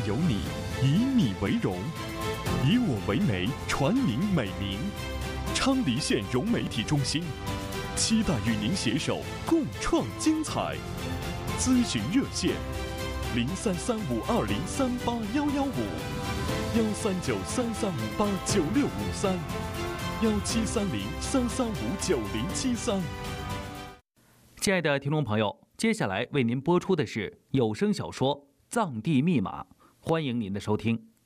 有你，以你为荣，以我为媒，传您美名。昌黎县融媒体中心期待与您携手共创精彩。咨询热线：033520381155，1393389653，1730-3359073。 亲爱的听众朋友，接下来为您播出的是有声小说《藏地密码》，欢迎您的收听。